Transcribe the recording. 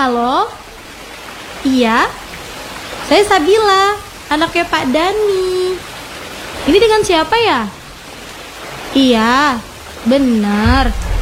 Halo? Iya? Saya Sabila, anaknya Pak Dani. Ini dengan siapa ya? Iya, benar.